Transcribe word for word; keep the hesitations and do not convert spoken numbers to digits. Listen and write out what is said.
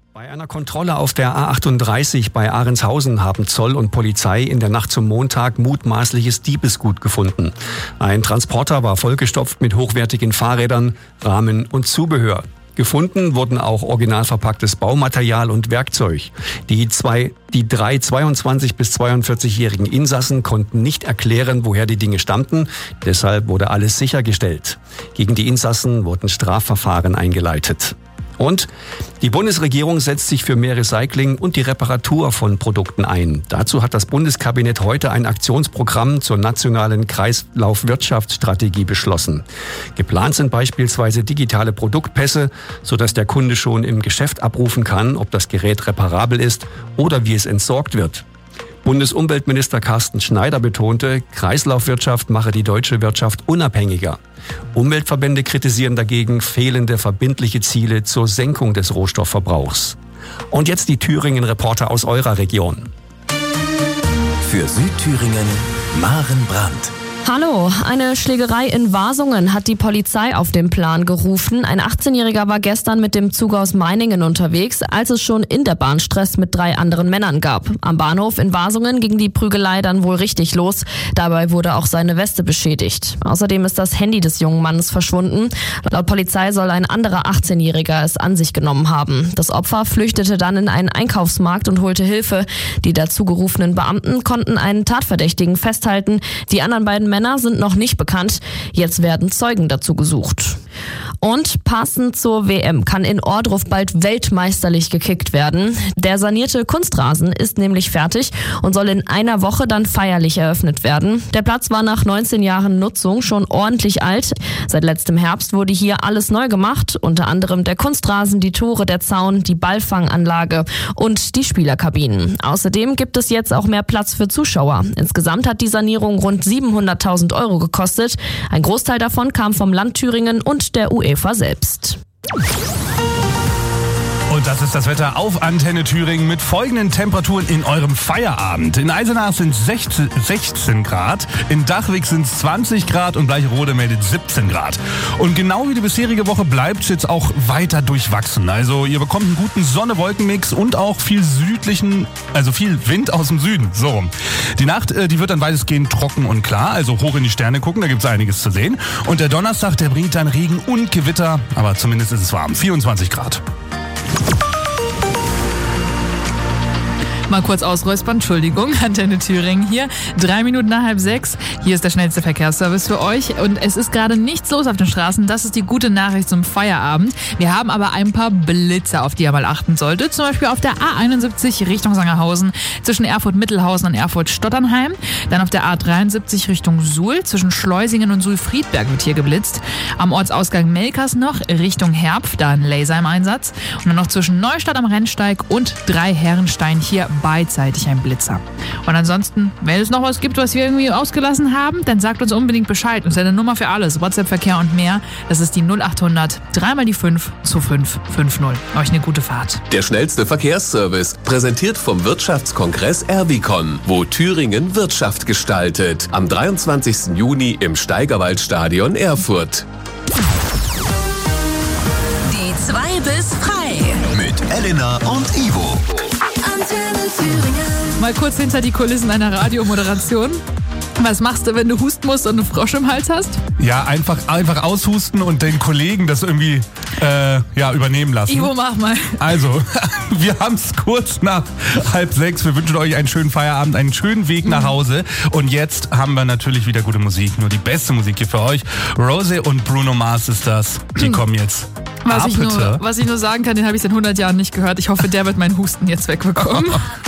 Bei einer Kontrolle auf der A achtunddreißig bei Ahrendshausen haben Zoll und Polizei in der Nacht zum Montag mutmaßliches Diebesgut gefunden. Ein Transporter war vollgestopft mit hochwertigen Fahrrädern, Rahmen und Zubehör. Gefunden wurden auch original verpacktes Baumaterial und Werkzeug. Die zwei, die drei zweiundzwanzig- bis zweiundvierzig-jährigen Insassen konnten nicht erklären, woher die Dinge stammten. Deshalb wurde alles sichergestellt. Gegen die Insassen wurden Strafverfahren eingeleitet. Und die Bundesregierung setzt sich für mehr Recycling und die Reparatur von Produkten ein. Dazu hat das Bundeskabinett heute ein Aktionsprogramm zur nationalen Kreislaufwirtschaftsstrategie beschlossen. Geplant sind beispielsweise digitale Produktpässe, sodass der Kunde schon im Geschäft abrufen kann, ob das Gerät reparabel ist oder wie es entsorgt wird. Bundesumweltminister Carsten Schneider betonte, Kreislaufwirtschaft mache die deutsche Wirtschaft unabhängiger. Umweltverbände kritisieren dagegen fehlende verbindliche Ziele zur Senkung des Rohstoffverbrauchs. Und jetzt die Thüringen-Reporter aus eurer Region. Für Südthüringen Maren Brandt. Hallo, eine Schlägerei in Wasungen hat die Polizei auf den Plan gerufen. Ein achtzehnjähriger war gestern mit dem Zug aus Meiningen unterwegs, als es schon in der Bahn Stress mit drei anderen Männern gab. Am Bahnhof in Wasungen ging die Prügelei dann wohl richtig los. Dabei wurde auch seine Weste beschädigt. Außerdem ist das Handy des jungen Mannes verschwunden. Laut Polizei soll ein anderer achtzehnjähriger es an sich genommen haben. Das Opfer flüchtete dann in einen Einkaufsmarkt und holte Hilfe. Die dazugerufenen Beamten konnten einen Tatverdächtigen festhalten. Die anderen beiden Männer sind noch nicht bekannt. Jetzt werden Zeugen dazu gesucht. Und passend zur W M kann in Ohrdruf bald weltmeisterlich gekickt werden. Der sanierte Kunstrasen ist nämlich fertig und soll in einer Woche dann feierlich eröffnet werden. Der Platz war nach neunzehn Jahren Nutzung schon ordentlich alt. Seit letztem Herbst wurde hier alles neu gemacht, unter anderem der Kunstrasen, die Tore, der Zaun, die Ballfanganlage und die Spielerkabinen. Außerdem gibt es jetzt auch mehr Platz für Zuschauer. Insgesamt hat die Sanierung rund siebenhunderttausend Euro gekostet. Ein Großteil davon kam vom Land Thüringen und der UEFA selbst. Und das ist das Wetter auf Antenne Thüringen mit folgenden Temperaturen in eurem Feierabend. In Eisenach sind sechzehn Grad, in Dachwig sind es zwanzig Grad und Bleicherode meldet siebzehn Grad. Und genau wie die bisherige Woche bleibt es jetzt auch weiter durchwachsen. Also ihr bekommt einen guten Sonne-Wolken-Mix und auch viel südlichen, also viel Wind aus dem Süden. So rum. Die Nacht, die wird dann weitestgehend trocken und klar, also hoch in die Sterne gucken, da gibt es einiges zu sehen. Und der Donnerstag, der bringt dann Regen und Gewitter, aber zumindest ist es warm, vierundzwanzig Grad. Mal kurz ausräuspern, Entschuldigung, Antenne Thüringen hier. Drei Minuten nach halb sechs. Hier ist der schnellste Verkehrsservice für euch. Und es ist gerade nichts los auf den Straßen. Das ist die gute Nachricht zum Feierabend. Wir haben aber ein paar Blitzer, auf die ihr mal achten solltet. Zum Beispiel auf der A einundsiebzig Richtung Sangerhausen zwischen Erfurt-Mittelhausen und Erfurt-Stotternheim. Dann auf der A dreiundsiebzig Richtung Suhl zwischen Schleusingen und Suhl-Friedberg wird hier geblitzt. Am Ortsausgang Melkers noch Richtung Herpf, da ein Laser im Einsatz. Und dann noch zwischen Neustadt am Rennsteig und Dreiherrenstein hier beidseitig ein Blitzer. Und ansonsten, wenn es noch was gibt, was wir irgendwie ausgelassen haben, dann sagt uns unbedingt Bescheid. Uns eine Nummer für alles, WhatsApp-Verkehr und mehr. Das ist die null achthundert, dreimal die fünf zu fünf fünf null. Euch eine gute Fahrt. Der schnellste Verkehrsservice, präsentiert vom Wirtschaftskongress Erbicon, wo Thüringen Wirtschaft gestaltet. Am dreiundzwanzigsten Juni im Steigerwaldstadion Erfurt. Die zwei bis frei. Mit Elena und Ivo. Mal kurz hinter die Kulissen einer Radiomoderation. Was machst du, wenn du husten musst und einen Frosch im Hals hast? Ja, einfach, einfach aushusten und den Kollegen das irgendwie äh, ja, übernehmen lassen. Ivo, mach mal. Also, wir haben es kurz nach halb sechs. Wir wünschen euch einen schönen Feierabend, einen schönen Weg nach Hause. Und jetzt haben wir natürlich wieder gute Musik. Nur die beste Musik hier für euch. Rosé und Bruno Mars ist das. Die kommen jetzt. Was ich, nur, was ich nur sagen kann, den habe ich seit hundert Jahren nicht gehört. Ich hoffe, der wird meinen Husten jetzt wegbekommen.